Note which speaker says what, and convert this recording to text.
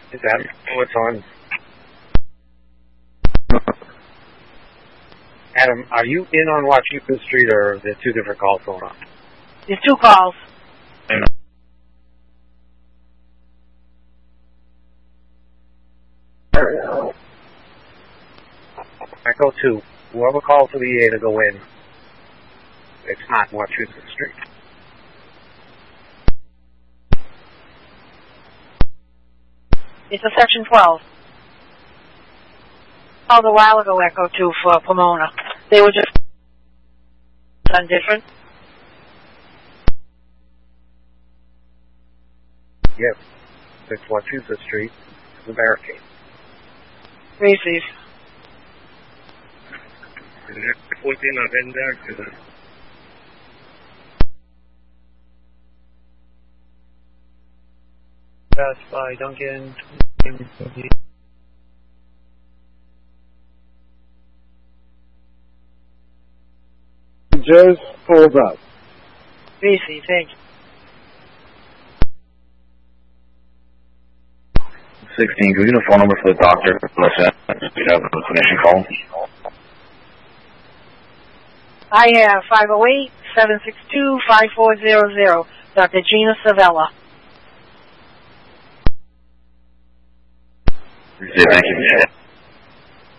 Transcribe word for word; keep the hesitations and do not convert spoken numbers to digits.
Speaker 1: Is that what's on? Adam, are you in on Wachusett Street, or are there two different calls going on?
Speaker 2: There's two calls.
Speaker 1: Echo two. Whoever calls for the E A to go in, it's not Wachusett Street.
Speaker 2: It's a section twelve. Called a while ago, Echo two, for Pomona. They were just done different.
Speaker 1: Yes. It's Wachusett Street. The barricade.
Speaker 2: Reese's.
Speaker 3: fourteen of Index.
Speaker 4: That's by Duncan.
Speaker 5: Just pulled up.
Speaker 2: Reese's, thank you.
Speaker 6: sixteen, can we get a phone number for the doctor? We have a clinician call.
Speaker 2: I have five oh eight, seven six two, five four zero zero. Doctor Gina Savella.
Speaker 6: Thank you.